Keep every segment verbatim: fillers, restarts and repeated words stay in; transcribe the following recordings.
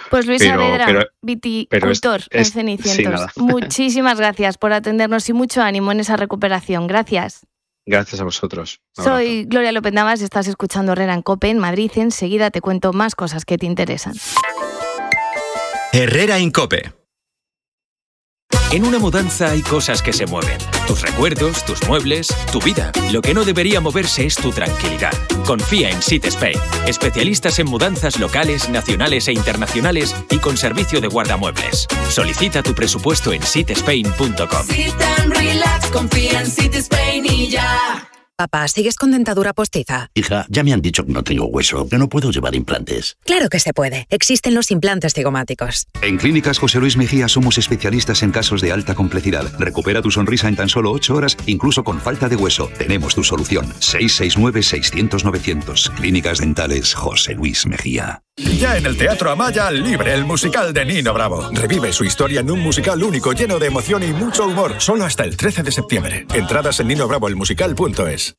Pues Luis pero, Saavedra, pero, viticultor pero es, en Cenicientos. Sí, muchísimas gracias por atendernos y mucho ánimo en esa recuperación. Gracias. Gracias a vosotros. Soy Gloria López Navas, estás escuchando Herrera en COPE en Madrid. Enseguida te cuento más cosas que te interesan. Herrera en COPE. En una mudanza hay cosas que se mueven. Tus recuerdos, tus muebles, tu vida. Lo que no debería moverse es tu tranquilidad. Confía en Sit Spain. Especialistas en mudanzas locales, nacionales e internacionales y con servicio de guardamuebles. Solicita tu presupuesto en sit spain punto com. Sit and relax, confía en Sit Spain y ya. Papá, ¿sigues con dentadura postiza? Hija, ya me han dicho que no tengo hueso, que no puedo llevar implantes. Claro que se puede. Existen los implantes cigomáticos. En Clínicas José Luis Mejía somos especialistas en casos de alta complejidad. Recupera tu sonrisa en tan solo ocho horas, incluso con falta de hueso. Tenemos tu solución. seis seis nueve, seiscientos, novecientos. Clínicas Dentales José Luis Mejía. Ya en el Teatro Amaya, Libre, el musical de Nino Bravo. Revive su historia en un musical único, lleno de emoción y mucho humor. Solo hasta el trece de septiembre. Entradas en nino bravo el musical punto es.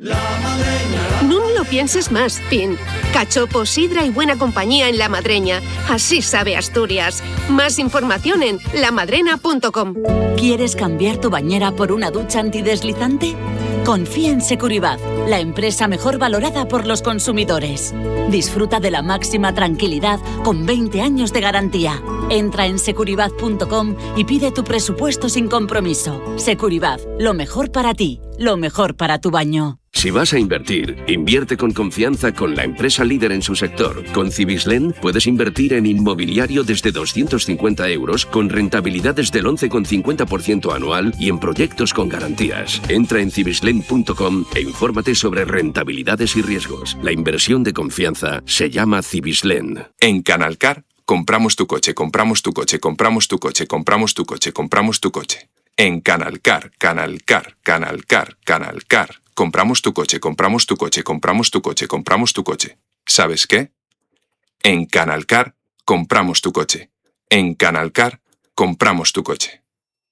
No lo pienses más, Pin. Cachopo, sidra y buena compañía en La Madreña. Así sabe Asturias. Más información en la madrena punto com. ¿Quieres cambiar tu bañera por una ducha antideslizante? Confía en Securibat, la empresa mejor valorada por los consumidores. Disfruta de la máxima tranquilidad con veinte años de garantía. Entra en securibat punto com y pide tu presupuesto sin compromiso. Securibat, lo mejor para ti, lo mejor para tu baño. Si vas a invertir, invierte con confianza con la empresa líder en su sector. Con Cibislen puedes invertir en inmobiliario desde doscientos cincuenta euros con rentabilidades del once coma cincuenta por ciento anual y en proyectos con garantías. Entra en cibislen punto com e infórmate sobre rentabilidades y riesgos. La inversión de confianza se llama Cibislen. En Canalcar, compramos tu coche, compramos tu coche, compramos tu coche, compramos tu coche, compramos tu coche. En Canalcar, Canalcar, Canalcar, Canalcar. Compramos tu coche, compramos tu coche, compramos tu coche, compramos tu coche. ¿Sabes qué? En Canalcar, compramos tu coche. En Canalcar, compramos tu coche.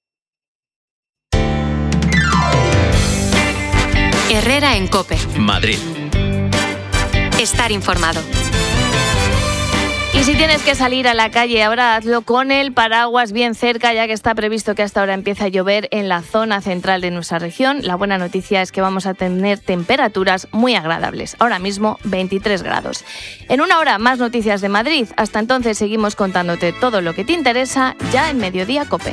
Herrera en COPE. Madrid. Estar informado. Y si tienes que salir a la calle ahora, hazlo con el paraguas bien cerca, ya que está previsto que hasta ahora empiece a llover en la zona central de nuestra región. La buena noticia es que vamos a tener temperaturas muy agradables. Ahora mismo veintitrés grados. En una hora, más noticias de Madrid. Hasta entonces seguimos contándote todo lo que te interesa ya en Mediodía COPE.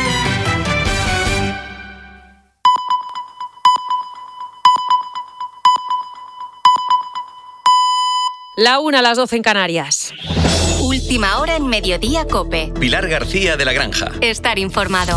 La una a las doce en Canarias. Última hora en Mediodía COPE. Pilar García de la Granja. Estar informado.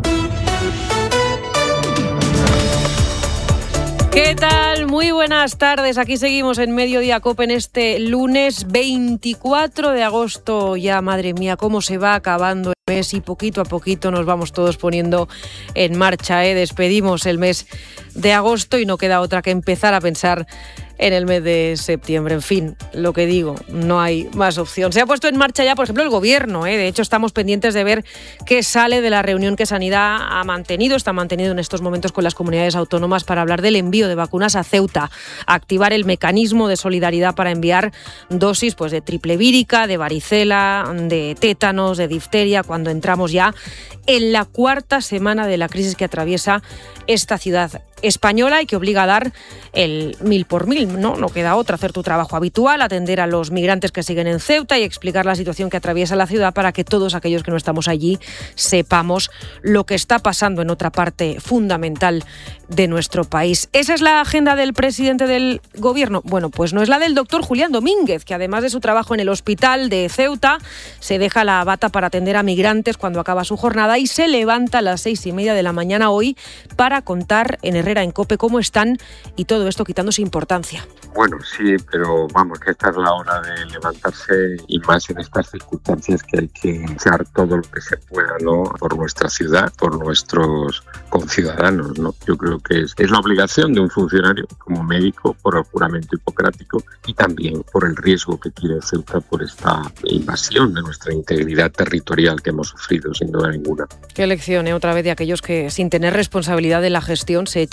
¿Qué tal? Muy buenas tardes. Aquí seguimos en Mediodía COPE en este lunes veinticuatro de agosto. Ya, madre mía, cómo se va acabando el mes y poquito a poquito nos vamos todos poniendo en marcha, ¿eh? Despedimos el mes de agosto y no queda otra que empezar a pensar en el mes de septiembre. En fin, lo que digo, no hay más opción. Se ha puesto en marcha ya, por ejemplo, el Gobierno, ¿eh? De hecho, estamos pendientes de ver qué sale de la reunión que Sanidad ha mantenido, está mantenido en estos momentos con las comunidades autónomas para hablar del envío de vacunas a Ceuta, activar el mecanismo de solidaridad para enviar dosis pues, de triple vírica, de varicela, de tétanos, de difteria, cuando entramos ya en la cuarta semana de la crisis que atraviesa esta ciudad española y que obliga a dar el mil por mil, ¿no? No queda otra, hacer tu trabajo habitual, atender a los migrantes que siguen en Ceuta y explicar la situación que atraviesa la ciudad para que todos aquellos que no estamos allí sepamos lo que está pasando en otra parte fundamental de nuestro país. ¿Esa es la agenda del presidente del Gobierno? Bueno, pues no es la del doctor Julián Domínguez, que además de su trabajo en el hospital de Ceuta, se deja la bata para atender a migrantes cuando acaba su jornada y se levanta a las seis y media de la mañana hoy para contar en Herrera en COPE cómo están y todo esto quitándose importancia. Bueno, sí, pero vamos, que esta es la hora de levantarse y más en estas circunstancias que hay que echar todo lo que se pueda, ¿no? Por nuestra ciudad, por nuestros conciudadanos, ¿no? Yo creo que es, es la obligación de un funcionario como médico por el juramento hipocrático y también por el riesgo que tiene Ceuta por esta invasión de nuestra integridad territorial que hemos sufrido sin duda ninguna. Qué lección, ¿eh? Otra vez de aquellos que sin tener responsabilidad de la gestión se echan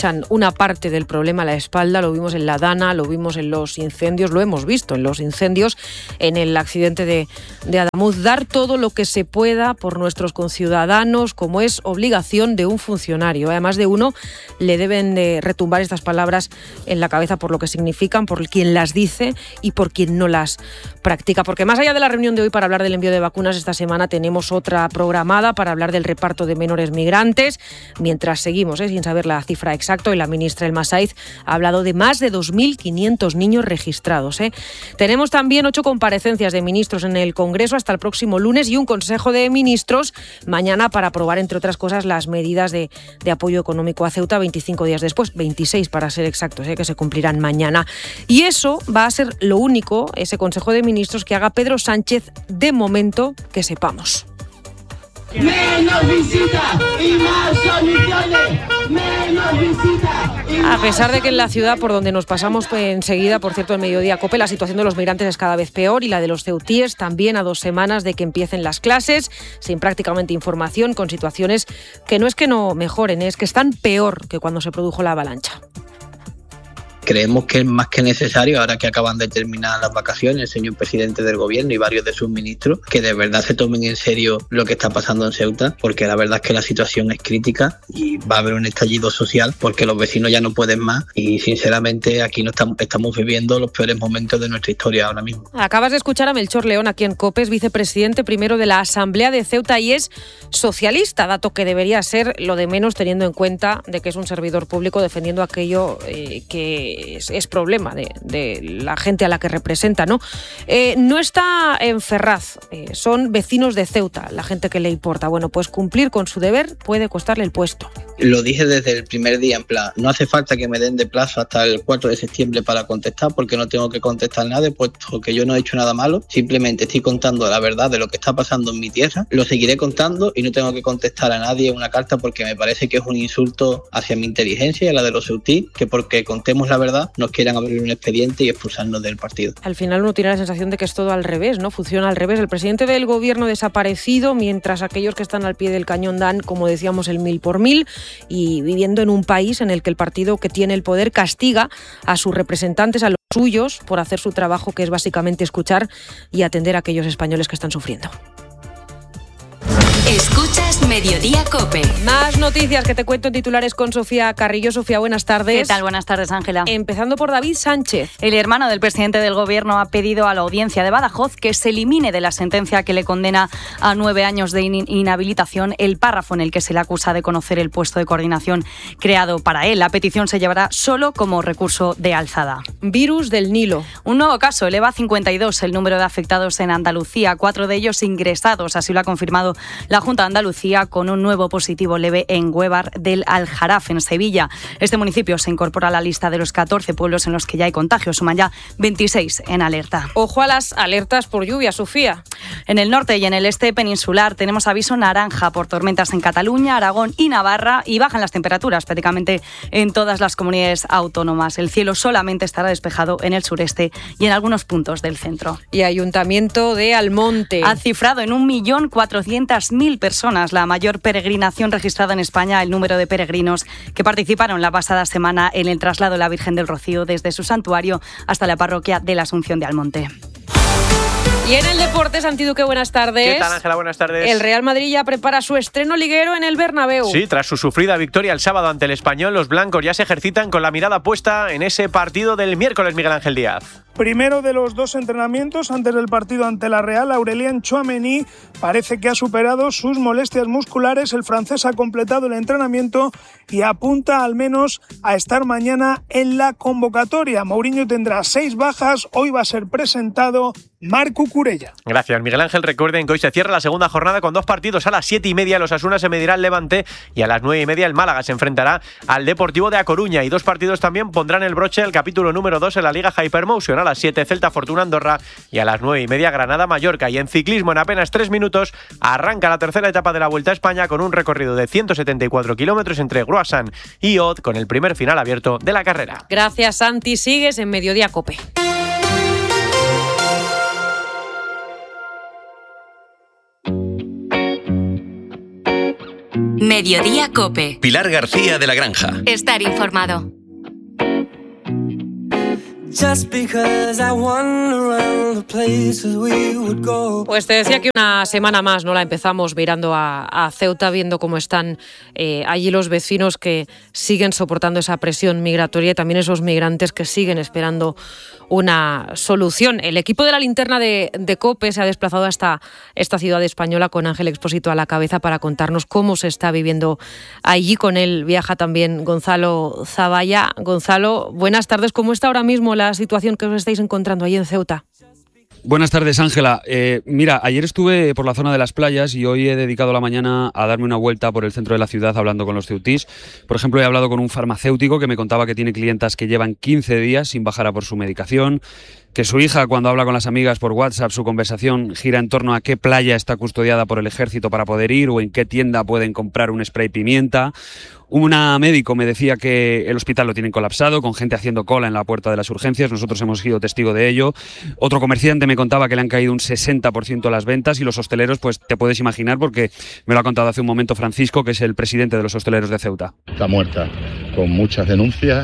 echan una parte del problema a la espalda. Lo vimos en la Dana, lo vimos en los incendios, lo hemos visto en los incendios, en el accidente de, de Adamuz. Dar todo lo que se pueda por nuestros conciudadanos, como es obligación de un funcionario. Además de uno, le deben de retumbar estas palabras en la cabeza por lo que significan, por quien las dice y por quien no las practica. Porque más allá de la reunión de hoy para hablar del envío de vacunas, esta semana tenemos otra programada para hablar del reparto de menores migrantes. Mientras seguimos eh, sin saber la cifra exacta, y la ministra Elma Saiz ha hablado de más de dos mil quinientos niños registrados. Eh. Tenemos también ocho comparecencias de ministros en el Congreso hasta el próximo lunes y un Consejo de Ministros mañana para aprobar, entre otras cosas, las medidas de, de apoyo económico a Ceuta veinticinco días después, veintiséis para ser exactos, eh, que se cumplirán mañana. Y eso va a ser lo único, ese Consejo de Ministros, que haga Pedro Sánchez de momento que sepamos. Menos visita y más soluciones. Menos visita y más. A pesar de que en la ciudad por donde nos pasamos pues, enseguida, por cierto, en Mediodía COPE, la situación de los migrantes es cada vez peor y la de los ceutíes también, a dos semanas de que empiecen las clases, sin prácticamente información, con situaciones que no es que no mejoren, es que están peor que cuando se produjo la avalancha. Creemos que es más que necesario, ahora que acaban de terminar las vacaciones, el señor presidente del gobierno y varios de sus ministros, que de verdad se tomen en serio lo que está pasando en Ceuta, porque la verdad es que la situación es crítica y va a haber un estallido social porque los vecinos ya no pueden más y sinceramente aquí no estamos, estamos viviendo los peores momentos de nuestra historia ahora mismo. Acabas de escuchar a Melchor León aquí en COPE, es vicepresidente primero de la Asamblea de Ceuta y es socialista, dato que debería ser lo de menos teniendo en cuenta de que es un servidor público defendiendo aquello eh, que Es, es problema de, de la gente a la que representa, ¿no? Eh, no está en Ferraz, eh, son vecinos de Ceuta, la gente que le importa. Bueno, pues cumplir con su deber puede costarle el puesto. Lo dije desde el primer día, en plan, no hace falta que me den de plazo hasta el cuatro de septiembre para contestar, porque no tengo que contestar nada, puesto que yo no he hecho nada malo, simplemente estoy contando la verdad de lo que está pasando en mi tierra, lo seguiré contando y no tengo que contestar a nadie una carta porque me parece que es un insulto hacia mi inteligencia y a la de los ceutíes, que porque contemos la verdad nos quieran abrir un expediente y expulsarnos del partido. Al final uno tiene la sensación de que es todo al revés, ¿no? Funciona al revés. El presidente del gobierno desaparecido, mientras aquellos que están al pie del cañón dan, como decíamos, el mil por mil, y viviendo en un país en el que el partido que tiene el poder castiga a sus representantes, a los suyos, por hacer su trabajo, que es básicamente escuchar y atender a aquellos españoles que están sufriendo. Escuchas Mediodía COPE. Más noticias que te cuento en titulares con Sofía Carrillo. Sofía, buenas tardes. ¿Qué tal? Buenas tardes, Ángela. Empezando por David Sánchez. El hermano del presidente del Gobierno ha pedido a la audiencia de Badajoz que se elimine de la sentencia que le condena a nueve años de in- inhabilitación el párrafo en el que se le acusa de conocer el puesto de coordinación creado para él. La petición se llevará solo como recurso de alzada. Virus del Nilo. Un nuevo caso eleva a cincuenta y dos el número de afectados en Andalucía, cuatro de ellos ingresados. Así lo ha confirmado la Junta de Andalucía con un nuevo positivo leve en Huévar del Aljaraf, en Sevilla. Este municipio se incorpora a la lista de los catorce pueblos en los que ya hay contagios. Suman ya veintiséis en alerta. Ojo a las alertas por lluvia, Sofía. En el norte y en el este peninsular tenemos aviso naranja por tormentas en Cataluña, Aragón y Navarra, y bajan las temperaturas prácticamente en todas las comunidades autónomas. El cielo solamente estará despejado en el sureste y en algunos puntos del centro. Y Ayuntamiento de Almonte ha cifrado en un millón cuatrocientas mil personas, la mayor peregrinación registrada en España, el número de peregrinos que participaron la pasada semana en el traslado de la Virgen del Rocío desde su santuario hasta la parroquia de la Asunción de Almonte. Y en el deporte, Santi Duque, buenas tardes. ¿Qué tal, Ángela? Buenas tardes. El Real Madrid ya prepara su estreno liguero en el Bernabéu. Sí, tras su sufrida victoria el sábado ante el Español, los blancos ya se ejercitan con la mirada puesta en ese partido del miércoles, Miguel Ángel Díaz. Primero de los dos entrenamientos antes del partido ante la Real, Aurélien Tchouaméni parece que ha superado sus molestias musculares. El francés ha completado el entrenamiento y apunta al menos a estar mañana en la convocatoria. Mourinho tendrá seis bajas, hoy va a ser presentado Marc Cucurella. Gracias, Miguel Ángel. Recuerden que hoy se cierra la segunda jornada con dos partidos. A las siete y media los Asuna se medirá al Levante y a las nueve y media el Málaga se enfrentará al Deportivo de A Coruña. Y dos partidos también pondrán el broche al capítulo número dos en la Liga Hypermotion. A las siete Celta Fortuna Andorra y a las nueve y media Granada Mallorca. Y en ciclismo, en apenas tres minutos arranca la tercera etapa de la Vuelta a España con un recorrido de ciento setenta y cuatro kilómetros entre Gruasan y Od, con el primer final abierto de la carrera. Gracias, Santi. Sigues en Mediodía COPE. Mediodía COPE. Pilar García de la Granja. Estar informado. Pues te decía que una semana más no la empezamos mirando a, a Ceuta, viendo cómo están eh, allí los vecinos que siguen soportando esa presión migratoria y también esos migrantes que siguen esperando una solución. El equipo de la linterna de, de COPE se ha desplazado hasta esta ciudad española con Ángel Expósito a la cabeza para contarnos cómo se está viviendo allí. Con él viaja también Gonzalo Zavalla. Gonzalo, buenas tardes. ¿Cómo está ahora mismo la situación que os estáis encontrando allí en Ceuta? Buenas tardes, Ángela. Eh, mira, ayer estuve por la zona de las playas y hoy he dedicado la mañana a darme una vuelta por el centro de la ciudad hablando con los ceutís. Por ejemplo, he hablado con un farmacéutico que me contaba que tiene clientas que llevan quince días sin bajar a por su medicación, que su hija, cuando habla con las amigas por WhatsApp, su conversación gira en torno a qué playa está custodiada por el ejército para poder ir o en qué tienda pueden comprar un spray pimienta. Una médico me decía que el hospital lo tienen colapsado, con gente haciendo cola en la puerta de las urgencias. Nosotros hemos sido testigo de ello. Otro comerciante me contaba que le han caído un sesenta por ciento las ventas y los hosteleros, pues te puedes imaginar, porque me lo ha contado hace un momento Francisco, que es el presidente de los hosteleros de Ceuta. Está muerta, con muchas denuncias,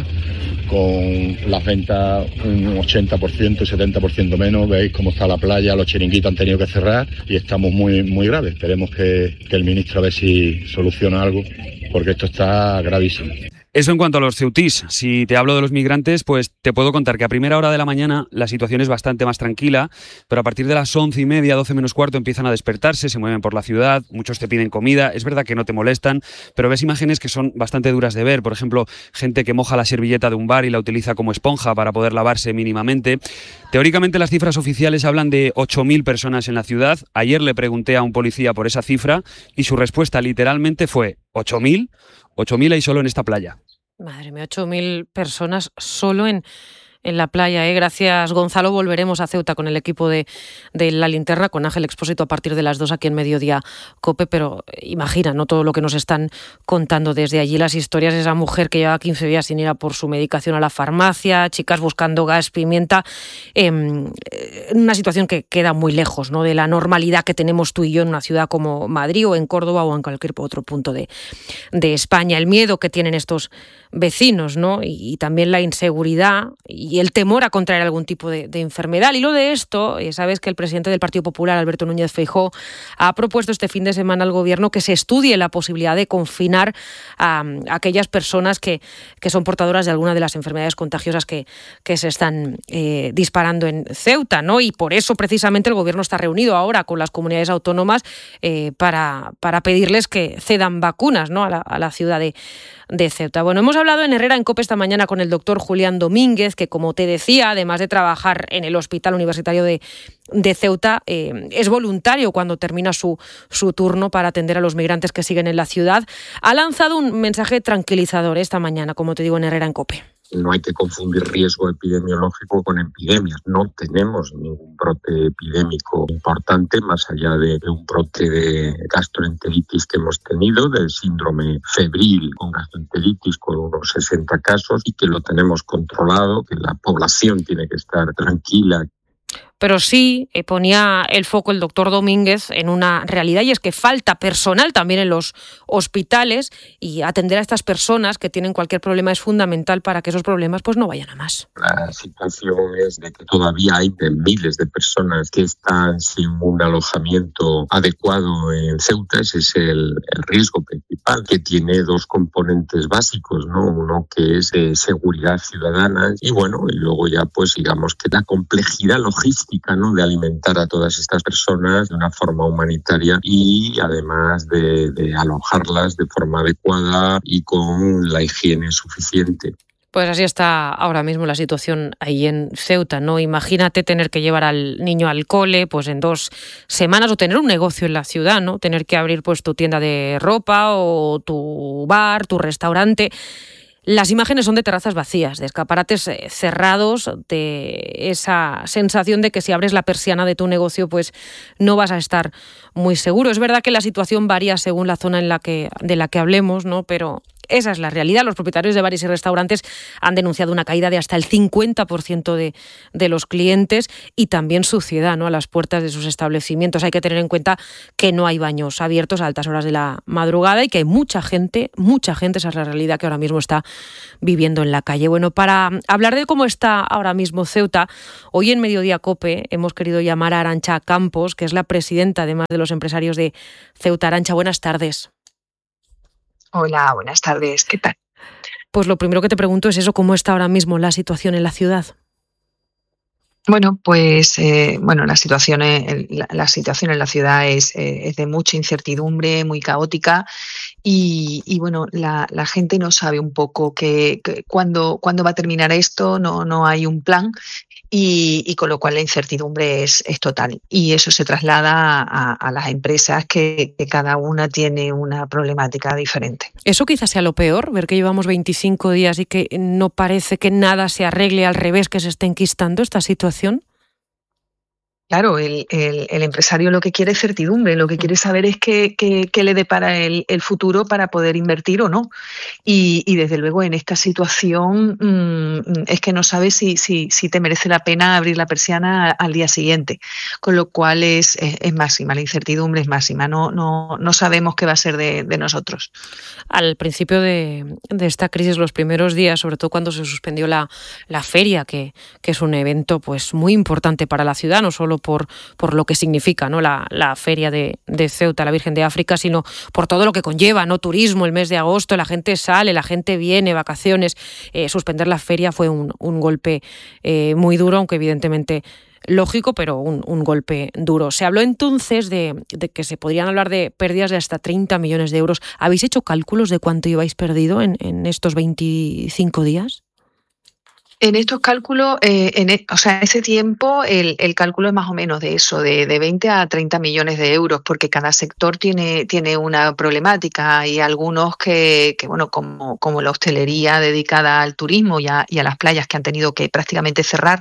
con las ventas un ochenta por ciento, setenta por ciento menos. Veis cómo está la playa, los chiringuitos han tenido que cerrar y estamos muy, muy graves. Esperemos que, que el ministro a ver si soluciona algo, porque esto está gravísimo. Eso en cuanto a los ceutís. Si te hablo de los migrantes, pues te puedo contar que a primera hora de la mañana la situación es bastante más tranquila, pero a partir de las once y media, doce menos cuarto, empiezan a despertarse, se mueven por la ciudad, muchos te piden comida. Es verdad que no te molestan, pero ves imágenes que son bastante duras de ver. Por ejemplo, gente que moja la servilleta de un bar y la utiliza como esponja para poder lavarse mínimamente. Teóricamente las cifras oficiales hablan de ocho mil personas en la ciudad. Ayer le pregunté a un policía por esa cifra y su respuesta literalmente fue ¿ocho mil? ocho mil hay solo en esta playa. Madre mía, ocho mil personas solo en, en la playa. ¿eh? Gracias, Gonzalo. Volveremos a Ceuta con el equipo de, de La Linterna, con Ángel Expósito a partir de las dos aquí en Mediodía COPE. Pero imagina, ¿no?, todo lo que nos están contando desde allí, las historias de esa mujer que lleva quince días sin ir a por su medicación a la farmacia, chicas buscando gas, pimienta, eh, una situación que queda muy lejos, ¿no?, de la normalidad que tenemos tú y yo en una ciudad como Madrid o en Córdoba o en cualquier otro punto de, de España. El miedo que tienen estos vecinos, ¿no?, y, y también la inseguridad y el temor a contraer algún tipo de, de enfermedad. Al hilo de esto, eh, sabes que el presidente del Partido Popular, Alberto Núñez Feijóo, ha propuesto este fin de semana al Gobierno que se estudie la posibilidad de confinar a, a aquellas personas que, que son portadoras de alguna de las enfermedades contagiosas que, que se están eh, disparando en Ceuta, ¿no? Y por eso precisamente el Gobierno está reunido ahora con las comunidades autónomas eh, para, para pedirles que cedan vacunas, ¿no?, a la, a la ciudad de, de Ceuta. Bueno, hemos hablado en Herrera en COPE esta mañana con el doctor Julián Domínguez, que, como te decía, además de trabajar en el Hospital Universitario de, de Ceuta, eh, es voluntario cuando termina su, su turno para atender a los migrantes que siguen en la ciudad. Ha lanzado un mensaje tranquilizador esta mañana, como te digo, en Herrera en COPE. No hay que confundir riesgo epidemiológico con epidemias. No tenemos ningún brote epidémico importante, más allá de un brote de gastroenteritis que hemos tenido, del síndrome febril con gastroenteritis con unos sesenta casos, y que lo tenemos controlado, que la población tiene que estar tranquila. Pero sí eh, ponía el foco el doctor Domínguez en una realidad, y es que falta personal también en los hospitales, y atender a estas personas que tienen cualquier problema es fundamental para que esos problemas pues no vayan a más. La situación es de que todavía hay de miles de personas que están sin un alojamiento adecuado en Ceuta. Ese es el, el riesgo principal, que tiene dos componentes básicos, ¿no? Uno que es de seguridad ciudadana y bueno, y luego ya pues digamos que la complejidad logística, ¿no?, de alimentar a todas estas personas de una forma humanitaria y además de, de alojarlas de forma adecuada y con la higiene suficiente. Pues así está ahora mismo la situación ahí en Ceuta, ¿no? Imagínate tener que llevar al niño al cole pues en dos semanas, o tener un negocio en la ciudad, ¿no? Tener que abrir pues tu tienda de ropa o tu bar, tu restaurante. Las imágenes son de terrazas vacías, de escaparates cerrados, de esa sensación de que si abres la persiana de tu negocio, pues no vas a estar muy seguro. Es verdad que la situación varía según la zona en la que, de la que hablemos, ¿no? Pero Esa es la realidad. Los propietarios de bares y restaurantes han denunciado una caída de hasta el cincuenta por ciento de, de los clientes y también suciedad, ¿no?, a las puertas de sus establecimientos. Hay que tener en cuenta que no hay baños abiertos a altas horas de la madrugada y que hay mucha gente, mucha gente, esa es la realidad que ahora mismo está viviendo en la calle. Bueno, para hablar de cómo está ahora mismo Ceuta, hoy en Mediodía COPE hemos querido llamar a Arantxa Campos, que es la presidenta además de los empresarios de Ceuta. Arantxa, buenas tardes. Hola, buenas tardes. ¿Qué tal? Pues lo primero que te pregunto es eso, ¿cómo está ahora mismo la situación en la ciudad? Bueno, pues eh, bueno, la situación, en, la, la situación en la ciudad es, eh, es de mucha incertidumbre, muy caótica y, y bueno, la, la gente no sabe un poco que, que cuándo, cuándo va a terminar esto, no, no hay un plan. Y, y con lo cual la incertidumbre es, es total. Y eso se traslada a, a las empresas que, que cada una tiene una problemática diferente. Eso quizás sea lo peor, ver que llevamos veinticinco días y que no parece que nada se arregle, al revés, que se esté enquistando esta situación. Claro, el, el, el empresario lo que quiere es certidumbre, lo que quiere saber es qué que, que le depara el, el futuro para poder invertir o no. Y, y desde luego en esta situación mmm, es que no sabes si, si, si te merece la pena abrir la persiana al día siguiente, con lo cual es, es, es máxima, la incertidumbre es máxima, no, no, no sabemos qué va a ser de, de nosotros. Al principio de, de esta crisis, los primeros días, sobre todo cuando se suspendió la, la feria, que, que es un evento pues muy importante para la ciudad, no solo Por, por lo que significa, ¿no?, la, la feria de, de Ceuta, la Virgen de África, sino por todo lo que conlleva, ¿no? Turismo, el mes de agosto, la gente sale, la gente viene, vacaciones. Eh, suspender la feria fue un, un golpe eh, muy duro, aunque evidentemente lógico, pero un, un golpe duro. Se habló entonces de, de que se podrían hablar de pérdidas de hasta treinta millones de euros. ¿Habéis hecho cálculos de cuánto ibais perdido en, en estos veinticinco días? En estos cálculos, eh, en e, o sea, en ese tiempo el, el cálculo es más o menos de eso, de, de veinte a treinta millones de euros, porque cada sector tiene, tiene una problemática. Hay algunos que, que bueno, como, como la hostelería dedicada al turismo y a, y a las playas, que han tenido que prácticamente cerrar.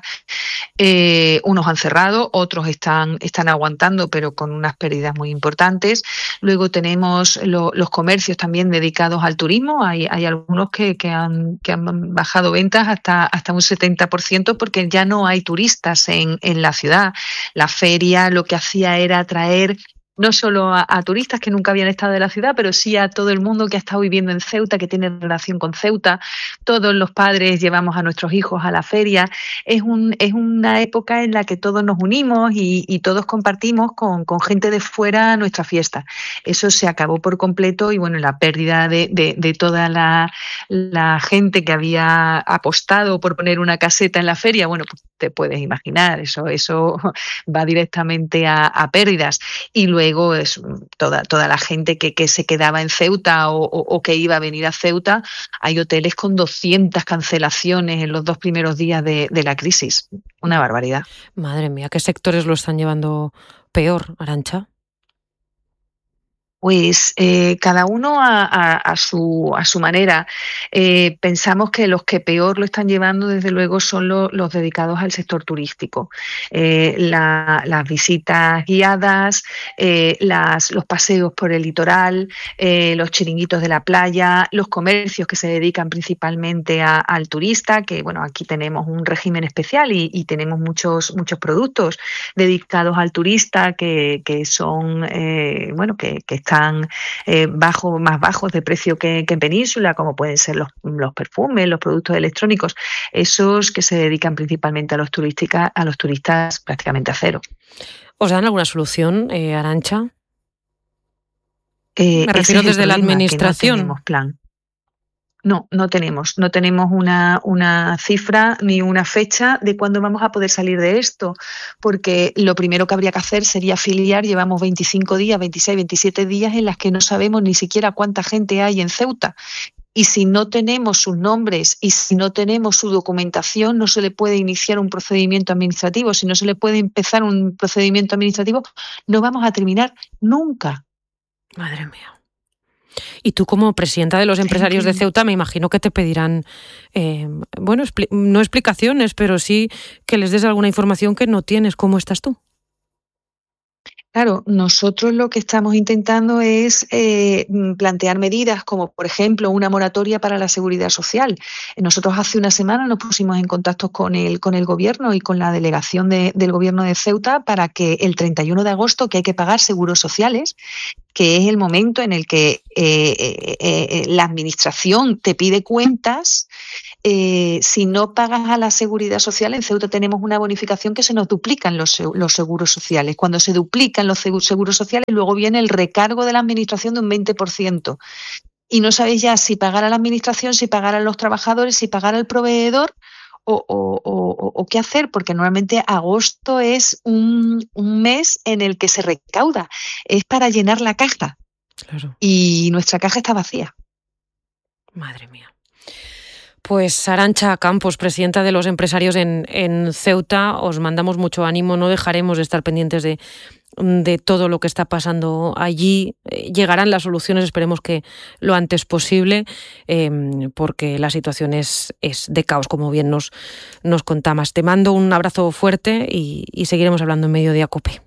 Eh, unos han cerrado, otros están, están aguantando, pero con unas pérdidas muy importantes. Luego tenemos lo, los comercios también dedicados al turismo. Hay, hay algunos que, que, han, que han bajado ventas hasta, hasta un setenta por ciento porque ya no hay turistas en, en la ciudad. La feria lo que hacía era atraer no solo a, a turistas que nunca habían estado en la ciudad, pero sí a todo el mundo que ha estado viviendo en Ceuta, que tiene relación con Ceuta. Todos los padres llevamos a nuestros hijos a la feria. Es, un, es una época en la que todos nos unimos y, y todos compartimos con, con gente de fuera nuestra fiesta. Eso se acabó por completo y bueno, la pérdida de, de, de toda la, la gente que había apostado por poner una caseta en la feria, bueno, pues te puedes imaginar, eso, eso va directamente a, a pérdidas. Y luego Luego es toda, toda la gente que, que se quedaba en Ceuta o, o, o que iba a venir a Ceuta. Hay hoteles con doscientas cancelaciones en los dos primeros días de, de la crisis. Una barbaridad. Madre mía, ¿qué sectores lo están llevando peor, Arantxa? Pues eh, cada uno a, a, a, su, a su manera. Eh, pensamos que los que peor lo están llevando, desde luego, son lo, los dedicados al sector turístico. Eh, la, las visitas guiadas, eh, las, los paseos por el litoral, eh, los chiringuitos de la playa, los comercios que se dedican principalmente a, al turista, que bueno, aquí tenemos un régimen especial y, y tenemos muchos, muchos productos dedicados al turista que, que son, eh, bueno, que, que están eh, bajo, más bajos de precio que, que en Península, como pueden ser los, los perfumes, los productos electrónicos, esos que se dedican principalmente a los, turística, a los turistas prácticamente a cero. ¿Os dan alguna solución, eh, Arantxa? Eh, Me refiero es desde la problema, administración. Que no tenemos plan. No, no tenemos, no tenemos una, una cifra ni una fecha de cuándo vamos a poder salir de esto, porque lo primero que habría que hacer sería afiliar. Llevamos veinticinco días, veintiséis, veintisiete días en las que no sabemos ni siquiera cuánta gente hay en Ceuta. Y si no tenemos sus nombres y si no tenemos su documentación, no se le puede iniciar un procedimiento administrativo. Si no se le puede empezar un procedimiento administrativo, no vamos a terminar nunca. Madre mía. Y tú, como presidenta de los empresarios de Ceuta, me imagino que te pedirán, eh, bueno, expli- no explicaciones, pero sí que les des alguna información que no tienes. ¿Cómo estás tú? Claro, nosotros lo que estamos intentando es eh, plantear medidas como, por ejemplo, una moratoria para la seguridad social. Nosotros hace una semana nos pusimos en contacto con el, con el gobierno y con la delegación de, del gobierno de Ceuta para que el treinta y uno de agosto, que hay que pagar seguros sociales, que es el momento en el que eh, eh, eh, la administración te pide cuentas. Eh, si no pagas a la seguridad social, en Ceuta tenemos una bonificación que se nos duplican los, los seguros sociales. Cuando se duplican los seguros sociales, luego viene el recargo de la administración de un veinte por ciento. Y no sabéis ya si pagar a la administración, si pagar a los trabajadores, si pagar al proveedor o, o, o, o qué hacer, porque normalmente agosto es un, un mes en el que se recauda. Es para llenar la caja. Claro. Y nuestra caja está vacía. Madre mía. Pues Arantxa Campos, presidenta de los empresarios en, en Ceuta, os mandamos mucho ánimo, no dejaremos de estar pendientes de, de todo lo que está pasando allí. Llegarán las soluciones, esperemos que lo antes posible, eh, porque la situación es, es de caos, como bien nos, nos contabas. Te mando un abrazo fuerte y, y seguiremos hablando en Mediodía COPE.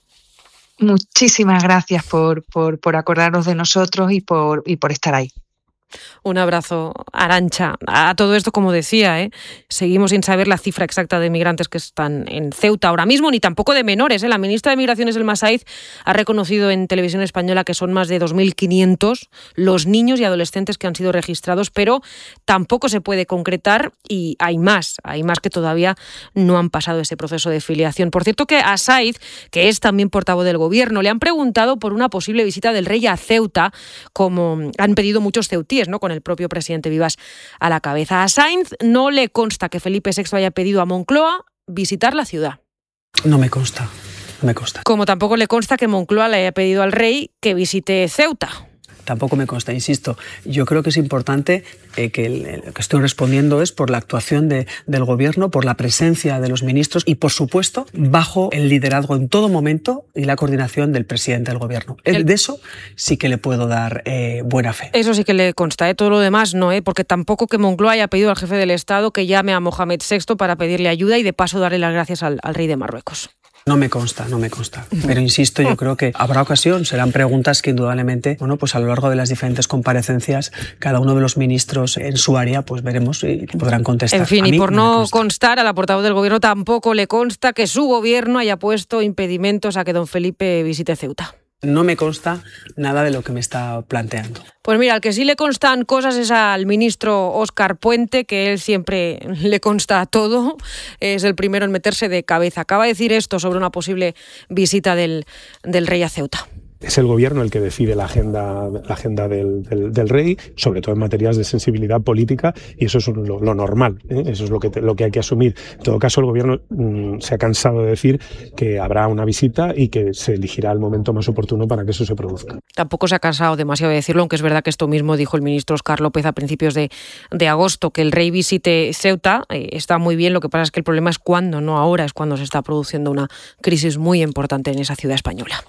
Muchísimas gracias por, por, por acordaros de nosotros y por, y por estar ahí. Un abrazo, Arantxa. A todo esto, como decía, ¿eh? seguimos sin saber la cifra exacta de migrantes que están en Ceuta ahora mismo, ni tampoco de menores. ¿eh? La ministra de Migraciones, Elma Saiz, ha reconocido en televisión española que son más de dos mil quinientos los niños y adolescentes que han sido registrados, pero tampoco se puede concretar y hay más, hay más que todavía no han pasado ese proceso de filiación. Por cierto, que a Saiz, que es también portavoz del Gobierno, le han preguntado por una posible visita del rey a Ceuta, como han pedido muchos ceutíes, ¿no? Con el propio presidente Vivas a la cabeza. A Sainz no le consta que Felipe sexto haya pedido a Moncloa visitar la ciudad. No me consta, no me consta. Como tampoco le consta que Moncloa le haya pedido al rey que visite Ceuta. Tampoco me consta, insisto. Yo creo que es importante eh, que el, lo que estoy respondiendo es por la actuación de, del Gobierno, por la presencia de los ministros y, por supuesto, bajo el liderazgo en todo momento y la coordinación del presidente del Gobierno. El, de eso sí que le puedo dar eh, buena fe. Eso sí que le consta, ¿eh? Todo lo demás no, ¿eh? Porque tampoco que Moncloa haya pedido al jefe del Estado que llame a Mohamed sexto para pedirle ayuda y de paso darle las gracias al, al rey de Marruecos. No me consta, no me consta. Pero insisto, yo creo que habrá ocasión, serán preguntas que indudablemente, bueno, pues a lo largo de las diferentes comparecencias, cada uno de los ministros en su área, pues veremos y podrán contestar. En fin, y por no, no constar, a la portavoz del Gobierno tampoco le consta que su Gobierno haya puesto impedimentos a que don Felipe visite Ceuta. No me consta nada de lo que me está planteando. Pues mira, al que sí le constan cosas es al ministro Óscar Puente, que él siempre le consta todo, es el primero en meterse de cabeza. Acaba de decir esto sobre una posible visita del, del rey a Ceuta. Es el gobierno el que decide la agenda, la agenda del, del, del rey, sobre todo en materias de sensibilidad política, y eso es lo, lo normal, ¿eh? Eso es lo que, te, lo que hay que asumir. En todo caso, el gobierno mmm, se ha cansado de decir que habrá una visita y que se elegirá el momento más oportuno para que eso se produzca. Tampoco se ha cansado demasiado de decirlo, aunque es verdad que esto mismo dijo el ministro Óscar López a principios de, de agosto, que el rey visite Ceuta. Eh, está muy bien, lo que pasa es que el problema es cuándo, no ahora, es cuando se está produciendo una crisis muy importante en esa ciudad española.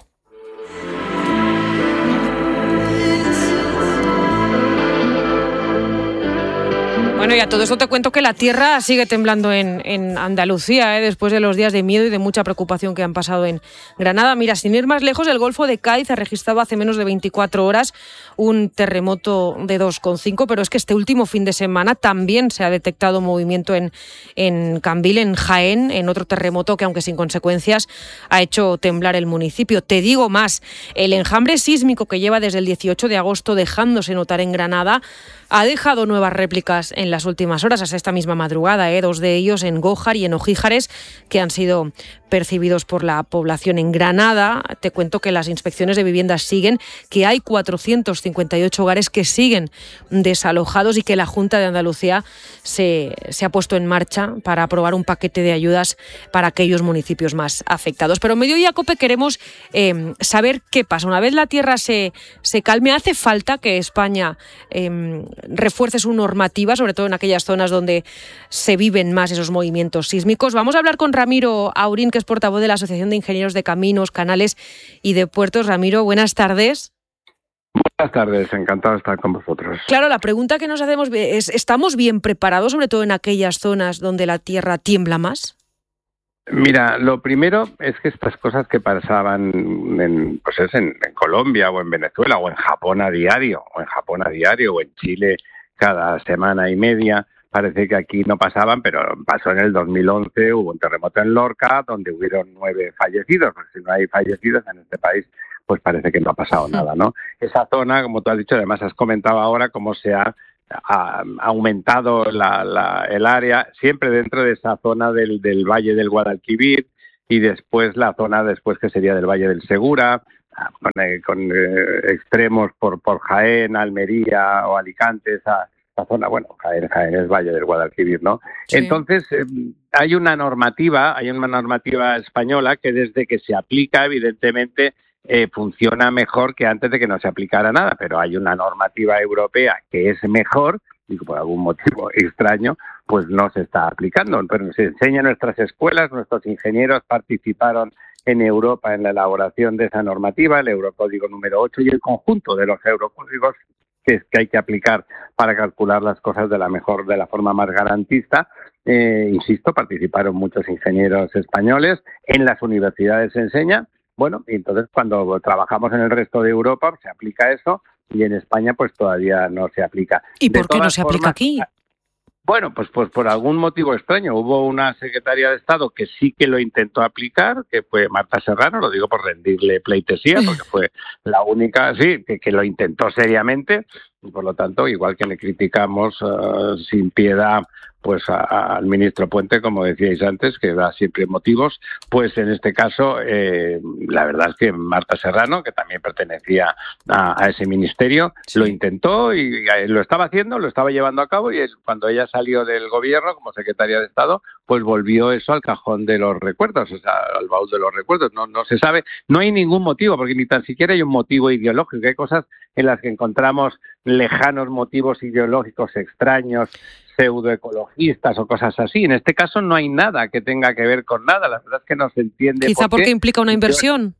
Bueno, y a todo esto te cuento que la tierra sigue temblando en, en Andalucía, ¿eh? Después de los días de miedo y de mucha preocupación que han pasado en Granada. Mira, sin ir más lejos, el Golfo de Cádiz ha registrado hace menos de veinticuatro horas un terremoto de dos coma cinco, pero es que este último fin de semana también se ha detectado movimiento en, en Cambil, en Jaén, en otro terremoto que, aunque sin consecuencias, ha hecho temblar el municipio. Te digo más, el enjambre sísmico que lleva desde el dieciocho de agosto dejándose notar en Granada ha dejado nuevas réplicas en las últimas horas, hasta esta misma madrugada, ¿eh? Dos de ellos en Gójar y en Ojíjares, que han sido percibidos por la población. En Granada, te cuento que las inspecciones de viviendas siguen, que hay cuatrocientos cincuenta y ocho hogares que siguen desalojados y que la Junta de Andalucía se, se ha puesto en marcha para aprobar un paquete de ayudas para aquellos municipios más afectados. Pero en Mediodía COPE queremos eh, saber qué pasa. Una vez la tierra se, se calme, ¿hace falta que España eh, refuerce su normativa, sobre todo en aquellas zonas donde se viven más esos movimientos sísmicos? Vamos a hablar con Ramiro Aurín, que es portavoz de la Asociación de Ingenieros de Caminos, Canales y de Puertos. Ramiro, buenas tardes. Buenas tardes, encantado de estar con vosotros. Claro, la pregunta que nos hacemos es, ¿estamos bien preparados, sobre todo en aquellas zonas donde la tierra tiembla más? Mira, lo primero es que estas cosas que pasaban en, pues es en, en Colombia o en Venezuela o en Japón a diario, o en Japón a diario o en Chile cada semana y media, parece que aquí no pasaban, pero pasó en el dos mil once, hubo un terremoto en Lorca donde hubieron nueve fallecidos, porque si no hay fallecidos en este país, pues parece que no ha pasado nada, ¿no? Esa zona, como tú has dicho, además has comentado ahora cómo se ha ha aumentado la, la, el área, siempre dentro de esa zona del, del Valle del Guadalquivir y después la zona después que sería del Valle del Segura, con, eh, con eh, extremos por, por Jaén, Almería o Alicante, esa, esa zona, bueno, Jaén, Jaén es Valle del Guadalquivir, ¿no? Sí. Entonces, eh, hay una normativa, hay una normativa española que desde que se aplica, evidentemente, Eh, funciona mejor que antes de que no se aplicara nada, pero hay una normativa europea que es mejor y por algún motivo extraño pues no se está aplicando, pero se enseña en nuestras escuelas, nuestros ingenieros participaron en Europa en la elaboración de esa normativa, el Eurocódigo número ocho y el conjunto de los Eurocódigos que, que hay que aplicar para calcular las cosas de la mejor, de la forma más garantista. Eh, insisto, participaron muchos ingenieros españoles, en las universidades se enseña. Bueno, y entonces cuando trabajamos en el resto de Europa se aplica eso y en España pues todavía no se aplica. ¿Y por qué no se aplica aquí? Bueno, pues, pues por algún motivo extraño. Hubo una secretaria de Estado que sí que lo intentó aplicar, que fue Marta Serrano, lo digo por rendirle pleitesía, porque fue la única, sí, que, que lo intentó seriamente, y por lo tanto, igual que le criticamos uh, sin piedad pues a, a, al ministro Puente, como decíais antes, que da siempre motivos, pues en este caso, eh, la verdad es que Marta Serrano, que también pertenecía a, a ese ministerio, sí. lo intentó y, y lo estaba haciendo, lo estaba llevando a cabo, y es cuando ella salió del gobierno como secretaria de Estado, pues volvió eso al cajón de los recuerdos, o sea, al baúl de los recuerdos. No, no se sabe, no hay ningún motivo, porque ni tan siquiera hay un motivo ideológico. Hay cosas en las que encontramos lejanos motivos ideológicos extraños, pseudoecologistas o cosas así. En este caso no hay nada que tenga que ver con nada. La verdad es que no se entiende. Quizá por porque implica una inversión.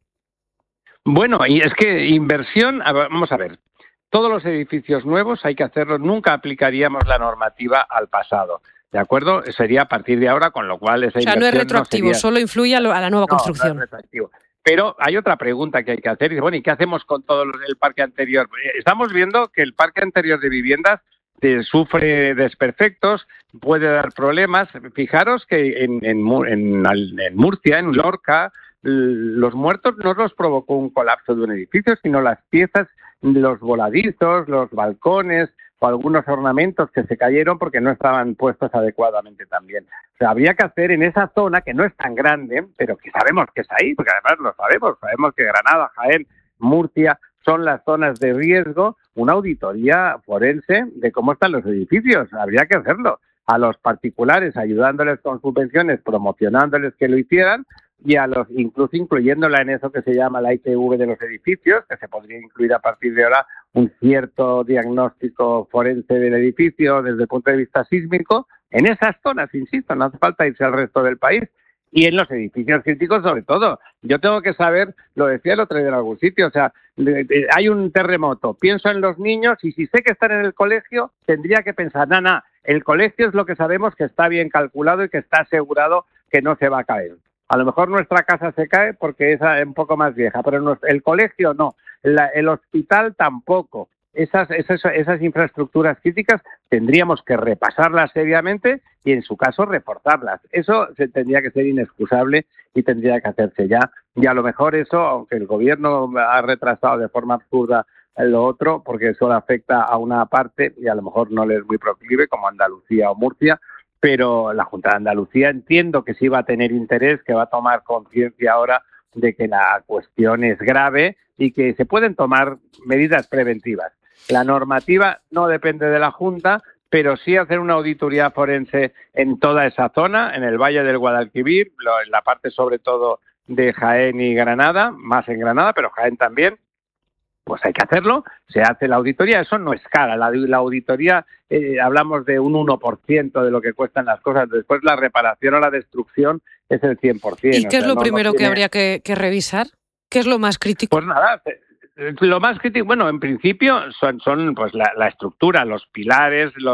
Bueno, y es que inversión, vamos a ver, todos los edificios nuevos hay que hacerlos, nunca aplicaríamos la normativa al pasado. ¿De acuerdo? Sería a partir de ahora, con lo cual esa inversión... O sea, no es retroactivo, no sería... solo influye a, lo, a la nueva no, construcción. No es retroactivo. Pero hay otra pregunta que hay que hacer, y bueno, ¿y qué hacemos con todo el parque anterior? Estamos viendo que el parque anterior de viviendas eh, sufre desperfectos, puede dar problemas. Fijaros que en, en, en, en Murcia, en Lorca, los muertos no los provocó un colapso de un edificio, sino las piezas, los voladizos, los balcones o algunos ornamentos que se cayeron porque no estaban puestos adecuadamente también. O sea, habría que hacer en esa zona, que no es tan grande, pero que sabemos que es ahí, porque además lo sabemos, sabemos que Granada, Jaén, Murcia son las zonas de riesgo, una auditoría forense de cómo están los edificios. Habría que hacerlo a los particulares, ayudándoles con subvenciones, promocionándoles que lo hicieran, y a los, incluso incluyéndola en eso que se llama la I T V de los edificios, que se podría incluir a partir de ahora un cierto diagnóstico forense del edificio desde el punto de vista sísmico, en esas zonas, insisto, no hace falta irse al resto del país, y en los edificios críticos sobre todo. Yo tengo que saber, lo decía el otro día en algún sitio, o sea, de, de, hay un terremoto, pienso en los niños, y si sé que están en el colegio, tendría que pensar, no, no, el colegio es lo que sabemos que está bien calculado y que está asegurado que no se va a caer. A lo mejor nuestra casa se cae porque es un poco más vieja, pero el colegio no, la, el hospital tampoco. Esas, esas, esas infraestructuras críticas tendríamos que repasarlas seriamente y, en su caso, reforzarlas. Eso se, tendría que ser inexcusable y tendría que hacerse ya. Y a lo mejor eso, aunque el gobierno ha retrasado de forma absurda lo otro, porque eso afecta a una parte y a lo mejor no le es muy proclive, como Andalucía o Murcia, pero la Junta de Andalucía entiendo que sí va a tener interés, que va a tomar conciencia ahora de que la cuestión es grave y que se pueden tomar medidas preventivas. La normativa no depende de la Junta, pero sí hacer una auditoría forense en toda esa zona, en el Valle del Guadalquivir, en la parte sobre todo de Jaén y Granada, más en Granada, pero Jaén también. Pues hay que hacerlo, se hace la auditoría, eso no es cara, la, la auditoría eh, hablamos de un uno por ciento de lo que cuestan las cosas, después la reparación o la destrucción es el cien por ciento. ¿Y qué o sea, es lo no, primero no tiene... que habría que, que revisar? ¿Qué es lo más crítico? Pues nada, lo más crítico, bueno, en principio son, son pues la, la estructura, los pilares, los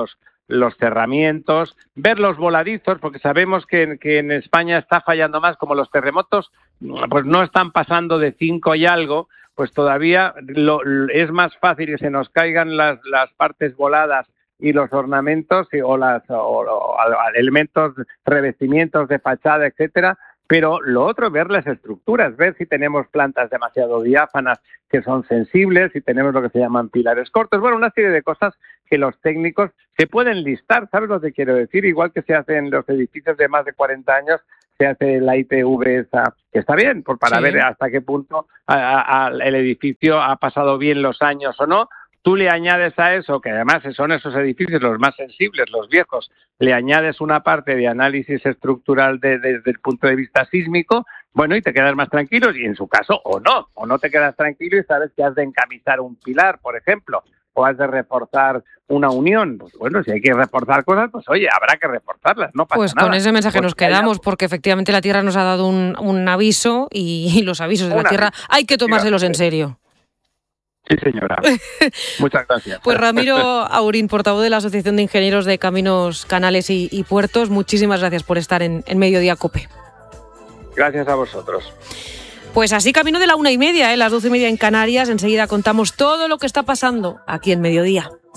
los cerramientos, ver los voladizos, porque sabemos que, que en España está fallando más, como los terremotos pues no están pasando de cinco y algo, pues todavía lo, es más fácil que se nos caigan las, las partes voladas y los ornamentos y, o, las, o, o elementos, revestimientos de fachada, etcétera. Pero lo otro es ver las estructuras, ver si tenemos plantas demasiado diáfanas que son sensibles, si tenemos lo que se llaman pilares cortos, bueno, una serie de cosas que los técnicos se pueden listar, ¿sabes lo que quiero decir? Igual que se hace en los edificios de más de cuarenta años, se hace la I T V esa, que está bien, por, para sí. ver hasta qué punto a, a, el edificio ha pasado bien los años o no. Tú le añades a eso, que además son esos edificios los más sensibles, los viejos, le añades una parte de análisis estructural de, de, desde el punto de vista sísmico, bueno, y te quedas más tranquilo, y en su caso, o no, o no te quedas tranquilo y sabes que has de encamisar un pilar, por ejemplo, o has de reforzar una unión. Pues bueno, si hay que reforzar cosas, pues oye, habrá que reforzarlas, no pasa pues nada. Pues con ese mensaje pues nos quedamos, haya... porque efectivamente la Tierra nos ha dado un, un aviso y, y los avisos de la Tierra hay que tomárselos en serio. Sí, señora. Muchas gracias. Pues Ramiro Aurín, portavoz de la Asociación de Ingenieros de Caminos, Canales y, y Puertos, muchísimas gracias por estar en, en Mediodía COPE. Gracias a vosotros. Pues así camino de la una y media, ¿eh? Las doce y media en Canarias. Enseguida contamos todo lo que está pasando aquí en Mediodía.